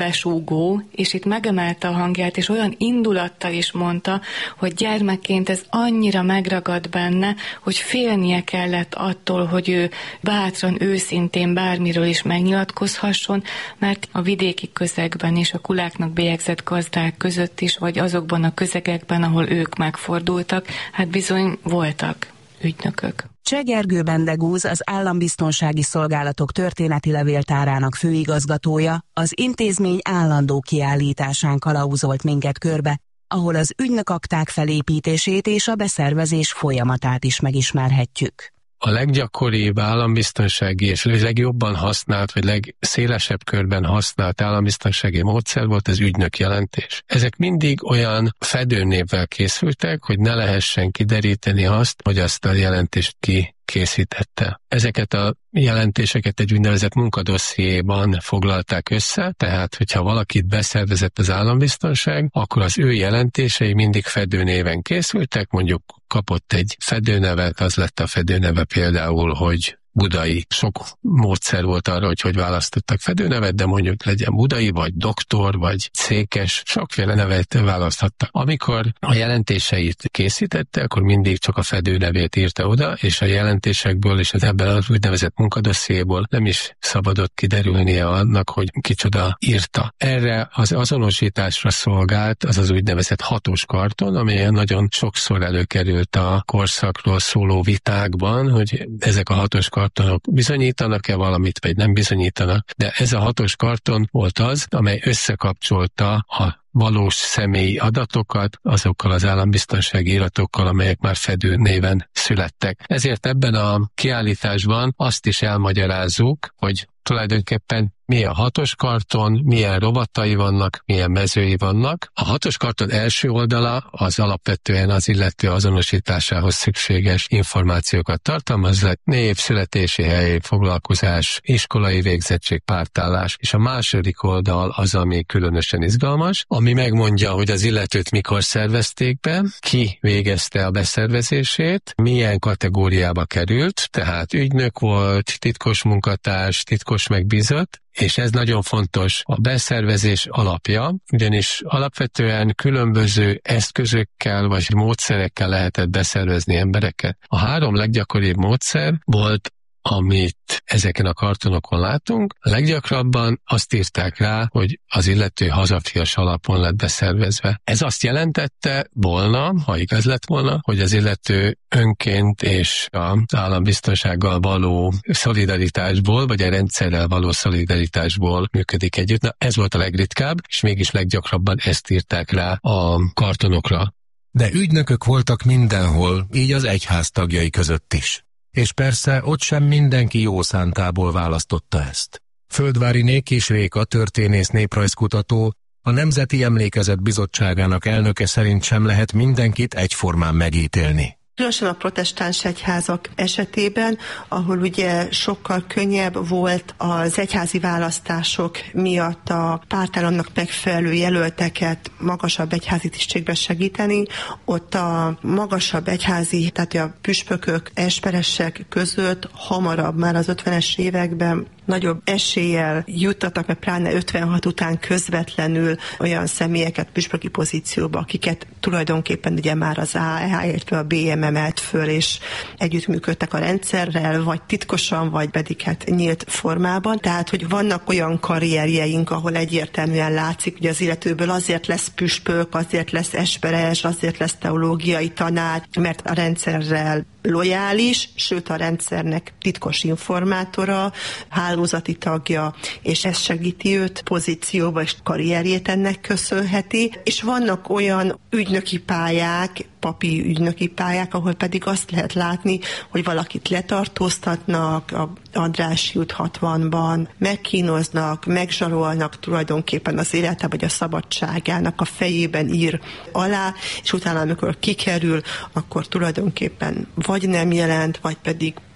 besúgó, és itt megemelte a hangját, és olyan indulattal is mondta, hogy gyermekként ez annyira megragad benne, hogy félnie kellett attól, hogy ő bátran, őszintén bármiről is megnyilatkozhasson, mert a vidéki közegben és a kuláknak bélyegzett gazdák között is, vagy azokban a közegekben, ahol ők megfordultak, hát bizony voltak ügynökök. Cseh Gergő Bendegúz, az Állambiztonsági Szolgálatok történeti levéltárának főigazgatója, az intézmény állandó kiállításán kalauzolt minket körbe, ahol az ügynökakták felépítését és a beszervezés folyamatát is megismerhetjük. A leggyakoribb állambiztonsági és legjobban használt, vagy legszélesebb körben használt állambiztonsági módszer volt az ügynök jelentés. Ezek mindig olyan fedőnévvel készültek, hogy ne lehessen kideríteni azt, hogy azt a jelentést ki készítette. Ezeket a jelentéseket egy úgynevezett munkadossziéban foglalták össze, tehát hogyha valakit beszervezett az állambiztonság, akkor az ő jelentései mindig fedőnéven készültek, mondjuk kapott egy fedőnevet, az lett a fedőneve például, hogy Budai. Sok módszer volt arra, hogy választottak fedőnevet, de mondjuk legyen Budai, vagy doktor, vagy Székes, sokféle nevet választhattak. Amikor a jelentéseit készítette, akkor mindig csak a fedőnevét írta oda, és a jelentésekből és ebben az úgynevezett munkadossziéból nem is szabadott kiderülnie annak, hogy kicsoda írta. Erre az azonosításra szolgált az az úgynevezett hatos karton, amelyen nagyon sokszor előkerült a korszakról szóló vitákban, hogy ezek a hatos kartonok bizonyítanak-e valamit, vagy nem bizonyítanak, de ez a hatos karton volt az, amely összekapcsolta a valós személyi adatokat azokkal az állambiztonsági iratokkal, amelyek már fedőnéven születtek. Ezért ebben a kiállításban azt is elmagyarázzuk, hogy tulajdonképpen milyen hatos karton, milyen rovatai vannak, milyen mezői vannak. A hatos karton első oldala az alapvetően az illető azonosításához szükséges információkat tartalmaz, név, születési hely, foglalkozás, iskolai végzettség, pártállás, és a második oldal az, ami különösen izgalmas, ami megmondja, hogy az illetőt mikor szervezték be, ki végezte a beszervezését, milyen kategóriába került, tehát ügynök volt, titkos munkatárs, titkos megbízott, és ez nagyon fontos a beszervezés alapja, ugyanis alapvetően különböző eszközökkel vagy módszerekkel lehetett beszervezni embereket. A három leggyakoribb módszer volt, amit ezeken a kartonokon látunk, leggyakrabban azt írták rá, hogy az illető hazafias alapon lett beszervezve. Ez azt jelentette volna, ha igaz lett volna, hogy az illető önként és az állambiztonsággal való szolidaritásból, vagy a rendszerrel való szolidaritásból működik együtt. Na, ez volt a legritkább, és mégis leggyakrabban ezt írták rá a kartonokra. De ügynökök voltak mindenhol, így az egyház tagjai között is. És persze ott sem mindenki jó szántából választotta ezt. Földvári Nékis Réka történész néprajzkutató, a Nemzeti Emlékezet Bizottságának elnöke szerint sem lehet mindenkit egyformán megítélni. Különösen a protestáns egyházak esetében, ahol ugye sokkal könnyebb volt az egyházi választások miatt a pártállamnak megfelelő jelölteket magasabb egyházi tisztségbe segíteni, ott a magasabb egyházi, tehát a püspökök, esperesek között hamarabb, már az 50-es években nagyobb eséllyel juttatnak, mert pláne 56 után közvetlenül olyan személyeket püspöki pozícióba, akiket tulajdonképpen ugye már az AEH, illetve a BM emelt föl, és együttműködtek a rendszerrel, vagy titkosan, vagy pedig hát nyílt formában. Tehát, hogy vannak olyan karrierjeink, ahol egyértelműen látszik, hogy az illetőből azért lesz püspök, azért lesz esperes, azért lesz teológiai tanár, mert a rendszerrel lojális, sőt a rendszernek titkos informátora, hálózati tagja, és ez segíti őt pozícióba, és karrierjét ennek köszönheti. És vannak olyan ügynöki pályák, papi ügynöki pályák, ahol pedig azt lehet látni, hogy valakit letartóztatnak, a Andrássy út 60-ban, megkínoznak, megzsarolnak tulajdonképpen az élete vagy a szabadságának a fejében ír alá, és utána, amikor kikerül, akkor tulajdonképpen vagy nem jelent, vagy pedig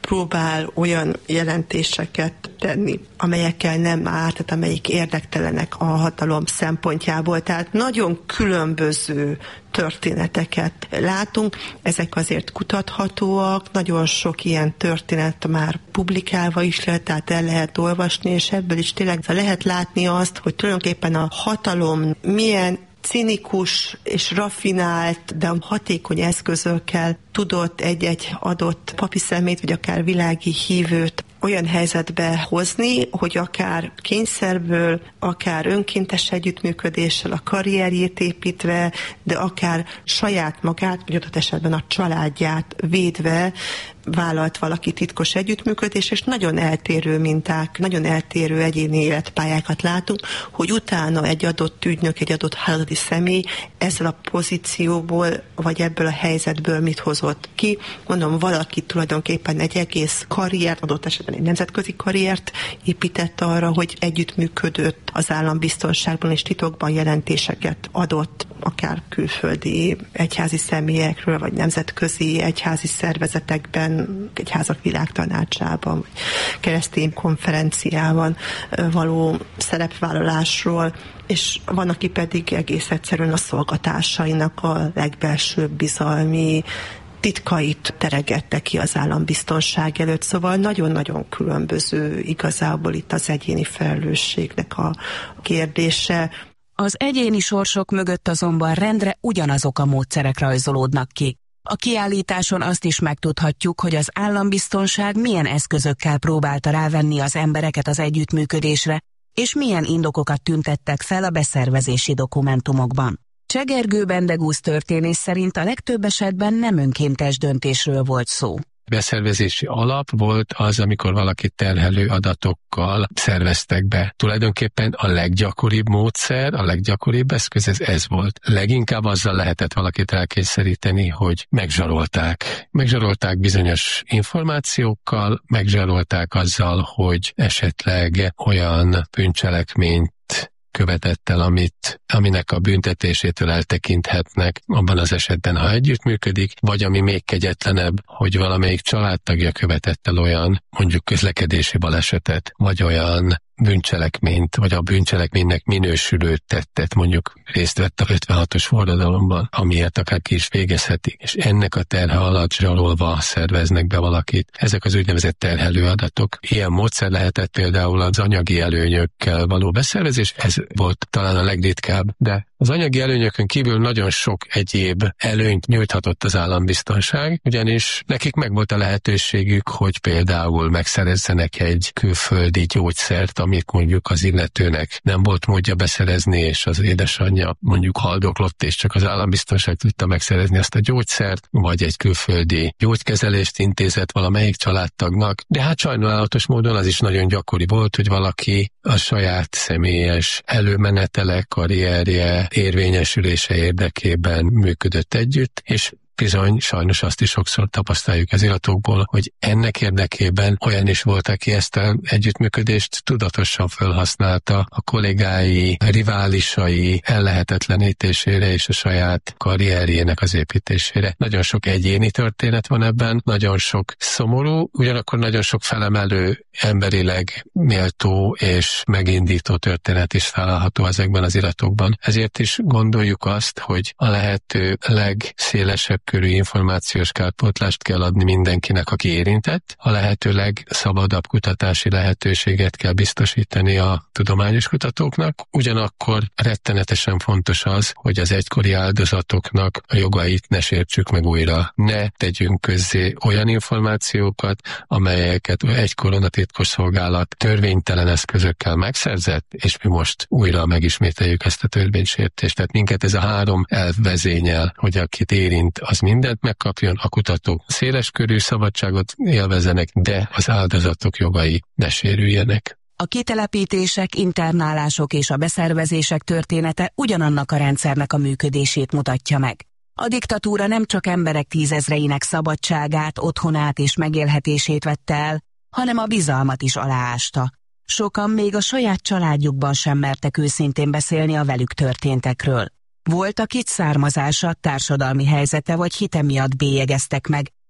próbál olyan jelentéseket tenni, amelyekkel nem árt, tehát amelyik érdektelenek a hatalom szempontjából. Tehát nagyon különböző történeteket látunk, ezek azért kutathatóak, nagyon sok ilyen történet már publikálva is lehet, tehát el lehet olvasni, és ebből is tényleg lehet látni azt, hogy tulajdonképpen a hatalom milyen cinikus és raffinált, de hatékony eszközökkel tudott egy-egy adott papi szemét, vagy akár világi hívőt olyan helyzetbe hozni, hogy akár kényszerből, akár önkéntes együttműködéssel a karrierjét építve, de akár saját magát, vagy adott esetben a családját védve vállalt valaki titkos együttműködés, és nagyon eltérő minták, nagyon eltérő egyéni életpályákat látunk, hogy utána egy adott ügynök, egy adott hálózati személy ezzel a pozícióból, vagy ebből a helyzetből mit hozott ki. Mondom, valaki tulajdonképpen egy egész karriert, adott esetben egy nemzetközi karriert épített arra, hogy együttműködött az állambiztonságban és titokban jelentéseket adott, akár külföldi egyházi személyekről, vagy nemzetközi egyházi szervezetekben, egyházak világtanácsában, vagy keresztény konferenciában való szerepvállalásról, és van, aki pedig egész egyszerűen a szolgatásainak a legbelsőbb bizalmi titkait teregette ki az állambiztonság előtt, szóval nagyon-nagyon különböző igazából itt az egyéni felelősségnek a kérdése. Az egyéni sorsok mögött azonban rendre ugyanazok a módszerek rajzolódnak ki. A kiállításon azt is megtudhatjuk, hogy az állambiztonság milyen eszközökkel próbálta rávenni az embereket az együttműködésre, és milyen indokokat tüntettek fel a beszervezési dokumentumokban. Csegergő Bendegúz történész szerint a legtöbb esetben nem önkéntes döntésről volt szó. Beszervezési alap volt az, amikor valaki terhelő adatokkal szerveztek be. Tulajdonképpen a leggyakoribb módszer, a leggyakoribb eszköz ez volt. Leginkább azzal lehetett valakit elkényszeríteni, hogy megzsarolták. Megzsarolták bizonyos információkkal, megzsarolták azzal, hogy esetleg olyan bűncselekményt követett el, aminek a büntetésétől eltekinthetnek abban az esetben, ha együttműködik, vagy ami még kegyetlenebb, hogy valamelyik családtagja követett el olyan, mondjuk közlekedési balesetet, vagy olyan bűncselekményt, vagy a bűncselekménynek minősülő tettet, mondjuk részt vett a 56-os forradalomban, amiért akár ki is végezhetik, és ennek a terhe alatt zsarolva szerveznek be valakit. Ezek az úgynevezett terhelő adatok. Ilyen módszer lehetett például az anyagi előnyökkel való beszervezés, ez volt talán a legritkább, de az anyagi előnyökön kívül nagyon sok egyéb előnyt nyújthatott az állambiztonság, ugyanis nekik megvolt a lehetőségük, hogy például megszerezzenek egy külföldi gyógyszert, amit mondjuk az illetőnek nem volt módja beszerezni, és az édesanyja mondjuk haldoklott, és csak az állambiztonság tudta megszerezni ezt a gyógyszert, vagy egy külföldi gyógykezelést intézett valamelyik családtagnak. De hát sajnálatos módon az is nagyon gyakori volt, hogy valaki a saját személyes előmenetele, karrierje, érvényesülése érdekében működött együtt, és bizony, sajnos azt is sokszor tapasztaljuk az iratokból, hogy ennek érdekében olyan is volt, aki ezt az együttműködést tudatosan felhasználta a kollégái, a riválisai ellehetetlenítésére és a saját karrierjének az építésére. Nagyon sok egyéni történet van ebben, nagyon sok szomorú, ugyanakkor nagyon sok felemelő, emberileg méltó és megindító történet is található ezekben az iratokban. Ezért is gondoljuk azt, hogy a lehető legszélesebb körű információs kárpótlást kell adni mindenkinek, aki érintett. A lehető legszabadabb kutatási lehetőséget kell biztosítani a tudományos kutatóknak. Ugyanakkor rettenetesen fontos az, hogy az egykori áldozatoknak a jogait ne sértsük meg újra. Ne tegyünk közzé olyan információkat, amelyeket egykor a titkosszolgálat törvénytelen eszközökkel megszerzett, és mi most újra megismételjük ezt a törvénysértést. Tehát minket ez a három elv vezényel, hogy akit érint, az mindent megkapjon, a kutatók széleskörű szabadságot élvezenek, de az áldozatok jogai ne sérüljenek. A kitelepítések, internálások és a beszervezések története ugyanannak a rendszernek a működését mutatja meg. A diktatúra nem csak emberek tízezreinek szabadságát, otthonát és megélhetését vette el, hanem a bizalmat is aláásta. Sokan még a saját családjukban sem mertek őszintén beszélni a velük történtekről. Volt, akit származása, társadalmi helyzete vagy hite miatt bélyegeztek meg,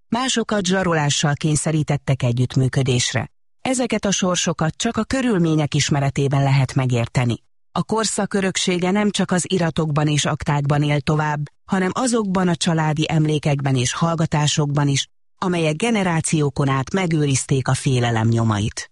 másokat zsarolással kényszerítettek együttműködésre. Ezeket a sorsokat csak a körülmények ismeretében lehet megérteni. A korszak öröksége nem csak az iratokban és aktákban él tovább, hanem azokban a családi emlékekben és hallgatásokban is, amelyek generációkon át megőrizték a félelem nyomait.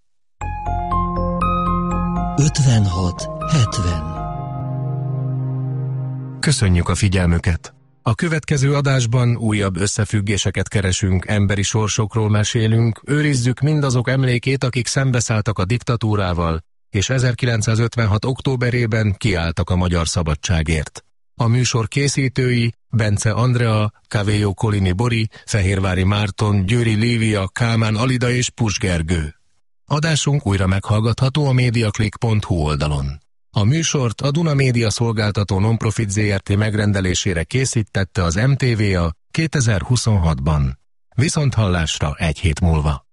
56-70. Köszönjük a figyelmüket! A következő adásban újabb összefüggéseket keresünk, emberi sorsokról mesélünk, őrizzük mindazok emlékét, akik szembeszálltak a diktatúrával, és 1956. októberében kiálltak a magyar szabadságért. A műsor készítői Bence Andrea, Cavello Colini Bori, Fehérvári Márton, Győri Lívia, Kálmán Alida és Pus Gergő. Adásunk újra meghallgatható a mediaclick.hu oldalon. A műsort a Duna Média Szolgáltató Nonprofit Zrt. Megrendelésére készítette az MTVA 2026-ban. Viszonthallásra egy hét múlva.